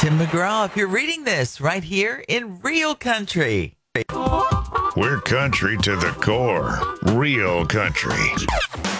Tim McGraw, if you're reading this right here in Real Country. We're country to the core. Real country.